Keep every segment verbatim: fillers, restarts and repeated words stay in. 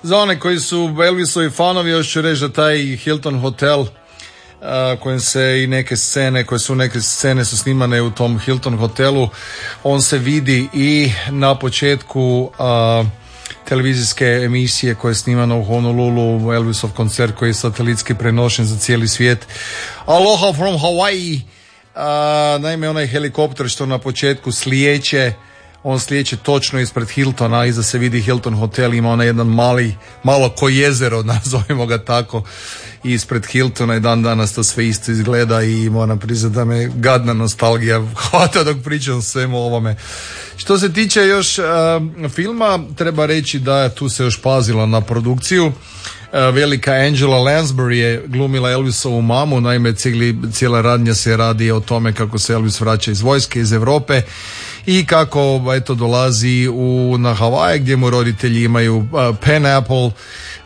Za one koji su Elvisovi fanovi, još ću reći da taj Hilton hotel, Uh, kojem se i neke scene, koje su neke scene su snimane u tom Hilton hotelu, on se vidi i na početku uh, televizijske emisije koja je snimana u Honolulu, Elvisov koncert koji je satelitski prenošen za cijeli svijet. Aloha from Hawaii. Uh, naime, onaj helikopter što na početku slijeće, on slijeće točno ispred Hiltona, iza se vidi Hilton hotel, ima onaj jedan mali, malo ko jezero, nazovimo ga tako, ispred Hiltona, i dan danas to sve isto izgleda i moram priznati da me gadna nostalgija hvata dok pričam o svemu ovome. Što se tiče još uh, filma, treba reći da tu se još pazilo na produkciju. Uh, velika Angela Lansbury je glumila Elvisovu mamu, naime cijeli, cijela radnja se radi o tome kako se Elvis vraća iz vojske, iz Europe, i kako eto dolazi u, na Havaje gdje mu roditelji imaju uh, Pineapple, uh,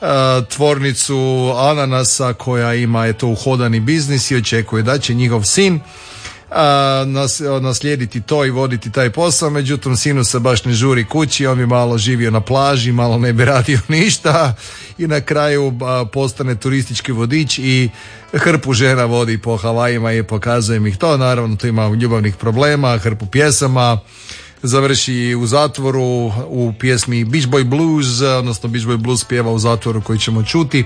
tvornicu ananasa koja ima eto uhodani biznis i očekuje da će njihov sin uh, nas, naslijediti to i voditi taj posao. Međutim, sinu se baš ne žuri kući, on bi malo živio na plaži, malo ne bi radio ništa i na kraju uh, postane turistički vodič i hrpu žena vodi po Havajima i pokazuje ih to. Naravno, tu ima ljubavnih problema, hrpu pjesama, završi u zatvoru u pjesmi Beach Boy Blues, odnosno Beach Boy Blues pjeva u zatvoru koji ćemo čuti.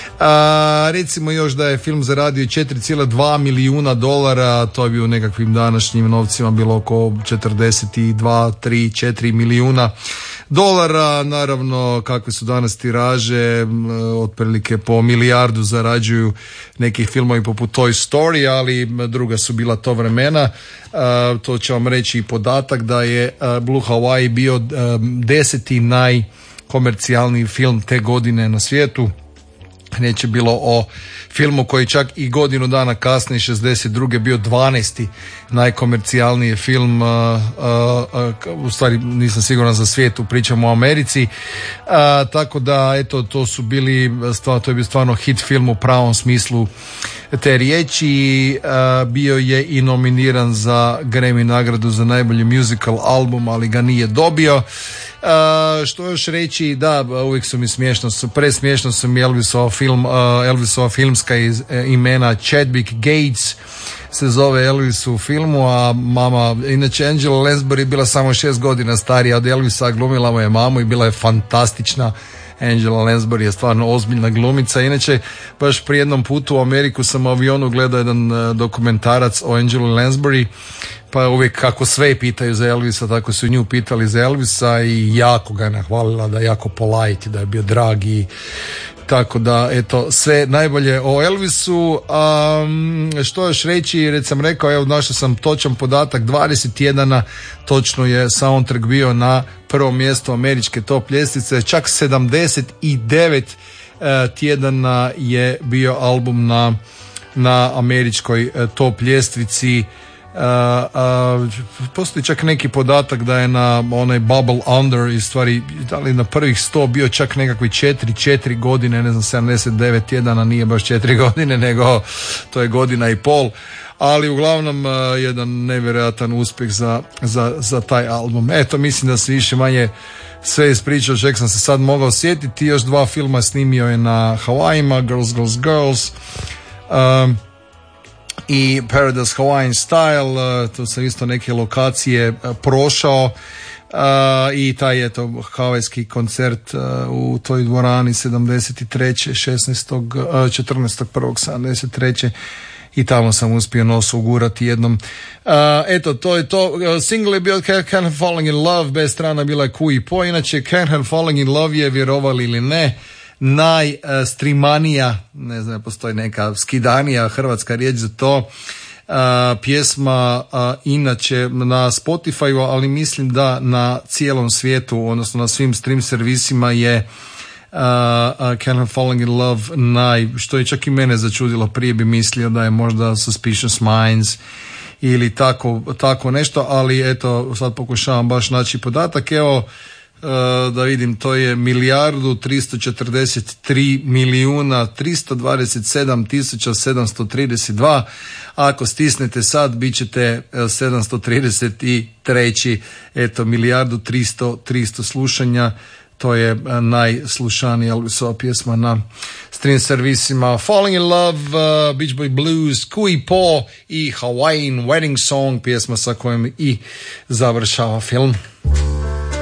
A, recimo još da je film zaradio četiri zarez dva milijuna dolara, to bi u nekakvim današnjim novcima bilo oko četrdeset dva, tri, četiri milijuna dolara. Naravno, kakve su danas tiraže, otprilike po milijardu zarađuju neki filmovi poput Toy Story, ali druga su bila to vremena. Uh, to će vam reći i podatak da je uh, Blue Hawaii bio uh, deseti najkomercijalniji film te godine na svijetu. Riječ je bilo o filmu koji čak i godinu dana kasnije, šezdeset druge bio dvanaesti najkomercijalniji film, uh, uh, uh, u stvari nisam siguran za svijetu, pričamo o Americi, uh, tako da eto to su bili, stvar, to je bio stvarno hit film u pravom smislu te riječi. Uh, bio je i nominiran za Grammy nagradu za najbolji musical album, ali ga nije dobio. Uh, što još reći, da, uvijek su mi smiješno, su, presmiješno su mi Elvisova film, uh, Elvisova filmska iz, uh, imena. Chadwick Gates se zove Elvis u filmu, a mama, inače Angela Lansbury je bila samo šest godina starija od Elvisa, glumila mu je mamu i bila je fantastična. Angela Lansbury je stvarno ozbiljna glumica. Inače, baš prije jednom putu u Ameriku sam u avionu gledao jedan uh, dokumentarac o Angela Lansbury, pa uvijek kako sve pitaju za Elvisa, tako su nju pitali za Elvisa i jako ga je nahvalila, da je jako polite, da je bio drag i tako da, eto, sve najbolje o Elvisu. Um, što još reći, već sam rekao, evo, našao sam točan podatak, dvadeset tjedana točno je soundtrack bio na prvom mjestu američke top ljestvice, čak sedamdeset devet uh, tjedana je bio album na, na američkoj uh, top ljestvici. Uh, uh, postoji čak neki podatak da je na onaj Bubble Under, i stvari da li na prvih sto bio čak nekakvi četiri, četiri godine, ne znam, sedamdeset devet tjedana, nije baš četiri godine, nego to je godina i pol, ali uglavnom uh, jedan nevjerojatan uspjeh za, za, za taj album. Eto, mislim da se više manje sve ispričao, čak sam se sad mogao sjetiti. Još dva filma snimio je na Havajima, Girls, Girls, Girls, um, i Paradise Hawaiian Style, uh, tu sam isto neke lokacije uh, prošao, uh, i taj eto havajski koncert uh, u toj dvorani sedamdeset treće šesnaestog četrnaestog prvog sedamdeset treće i tamo sam uspio nos ugurati jednom. Uh, eto, to je to. Uh, single je bio Can't Help Falling in Love, bez strana bila je Ku i Po. Inače, Can't Help Falling in Love je, vjerovali ili ne, najstrimanija, ne znam, postoji neka skidanija hrvatska riječ za to, uh, pjesma uh, inače na Spotify, ali mislim da na cijelom svijetu, odnosno na svim stream servisima je uh, uh, Can't Help Falling in Love naj, što je čak i mene začudilo, prije bi mislio da je možda Suspicious Minds ili tako, tako nešto, ali eto, sad pokušavam baš naći podatak. Evo, Uh, da vidim, to je milijardu tristo četrdeset tri milijuna tristo dvadeset sedam tisuća sedamsto trideset dva. Ako stisnete sad, bit ćete sedamsto trideset tri. Eto, milijardu tristo, tristo slušanja. to je najslušanija Elvisova pjesma na stream servisima. Falling in Love, uh, Beach Boy Blues, Kui Po i Hawaiian Wedding Song, pjesma sa kojom i završava film.